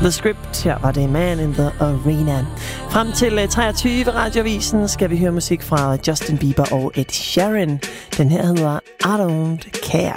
The Script. Her var det Man in the Arena. Frem til 23 Radioavisen skal vi høre musik fra Justin Bieber og Ed Sheeran. Den her hedder I Don't Care.